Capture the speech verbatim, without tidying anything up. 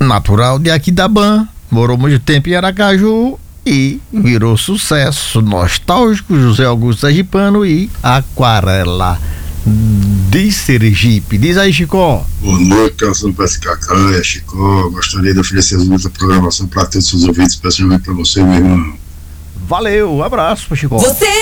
natural de Aquidauã, morou muito tempo em Aracaju e virou sucesso. Nostálgico, José Augusto Sergipano e Aquarela de Sergipe. Diz aí, Chicó. Boa noite, Calção Pescacaia, Chicó. Gostaria de oferecer muita programação para todos os ouvintes, especialmente para você, meu irmão. Valeu, um abraço, Chicó. Você